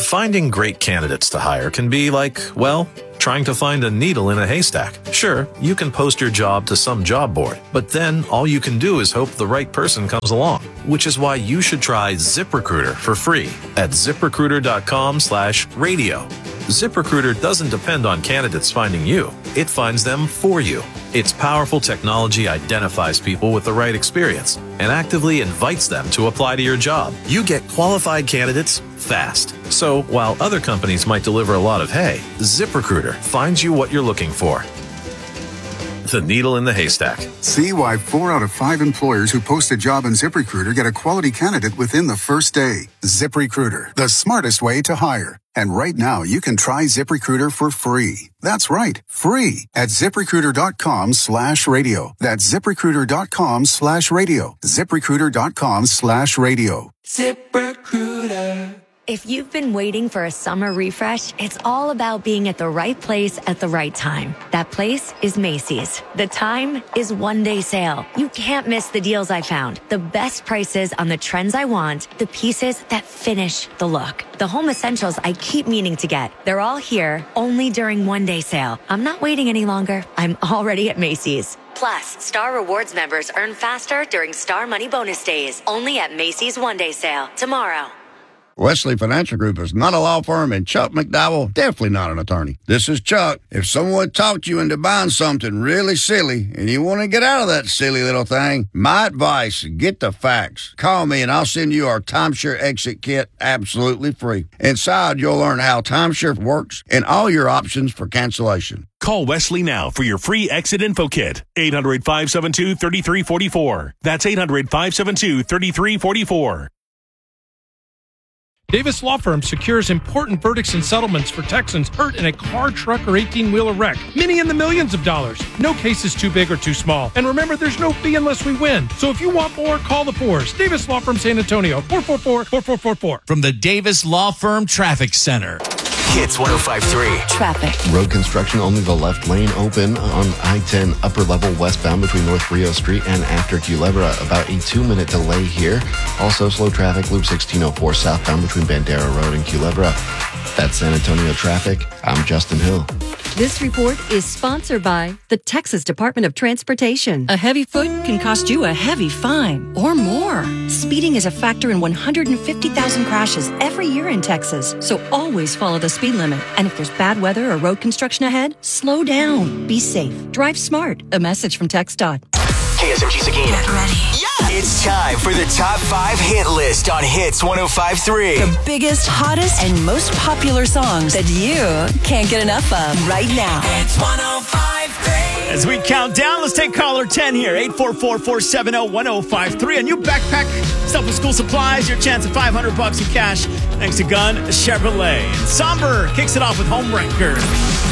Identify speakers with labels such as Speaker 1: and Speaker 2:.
Speaker 1: Finding great candidates to hire can be like, well, trying to find a needle in a haystack. Sure, you can post your job to some job board, but then all you can do is hope the right person comes along, which is why you should try ZipRecruiter for free at ZipRecruiter.com/radio. ZipRecruiter doesn't depend on candidates finding you. It finds them for you. Its powerful technology identifies people with the right experience and actively invites them to apply to your job. You get qualified candidates fast. So while other companies might deliver a lot of hay, ZipRecruiter finds you what you're looking for. The needle in the haystack.
Speaker 2: See why 4 out of 5 employers who post a job on ZipRecruiter get a quality candidate within the first day. ZipRecruiter, the smartest way to hire. And right now, you can try ZipRecruiter for free. That's right, free at ZipRecruiter.com/radio. That's ZipRecruiter.com/radio. ZipRecruiter.com/radio.
Speaker 3: ZipRecruiter.
Speaker 4: If you've been waiting for a summer refresh, it's all about being at the right place at the right time. That place is Macy's. The time is one-day sale. You can't miss the deals I found. The best prices on the trends I want, the pieces that finish the look. The home essentials I keep meaning to get. They're all here, only during one-day sale. I'm not waiting any longer. I'm already at Macy's. Plus, Star Rewards members earn faster during Star Money Bonus Days. Only at Macy's one-day sale tomorrow.
Speaker 5: Wesley Financial Group is not a law firm, and Chuck McDowell definitely not an attorney. This is Chuck. If someone talked you into buying something really silly and you want to get out of that silly little thing, my advice, get the facts. Call me and I'll send you our timeshare exit kit absolutely free. Inside, you'll learn how timeshare works and all your options for cancellation.
Speaker 6: Call Wesley now for your free exit info kit. 800-572-3344. That's 800-572-3344.
Speaker 7: Davis Law Firm secures important verdicts and settlements for Texans hurt in a car, truck, or 18-wheeler wreck. Many in the millions of dollars. No case is too big or too small. And remember, there's no fee unless we win. So if you want more, call the Fours. Davis Law Firm San Antonio, 444-4444.
Speaker 8: From the Davis Law Firm Traffic Center.
Speaker 9: Hits 105.3.
Speaker 4: Traffic.
Speaker 10: Road construction, only the left lane open on I-10 upper level westbound between North Rio Street and after Culebra. About a 2-minute delay here. Also slow traffic, Loop 1604 southbound between Bandera Road and Culebra. That's San Antonio traffic. I'm Justin Hill.
Speaker 11: This report is sponsored by the Texas Department of Transportation. A heavy foot can cost you a heavy fine or more. Speeding is a factor in 150,000 crashes every year in Texas, so always follow the speed limit. And if there's bad weather or road construction ahead, slow down. Be safe. Drive smart. A message from TxDOT.
Speaker 9: KSMG Seguin.
Speaker 3: Get ready.
Speaker 9: Yeah! It's time for the top 5 hit list on Hits 105.3.
Speaker 3: The biggest, hottest, and most popular songs that you can't get enough of right now. Hits 105.3.
Speaker 12: As we count down, let's take caller 10 here. 844-470-1053. A new backpack, stuff with school supplies, your chance at $500 in cash thanks to Gun Chevrolet. And Somber kicks it off with Homewrecker.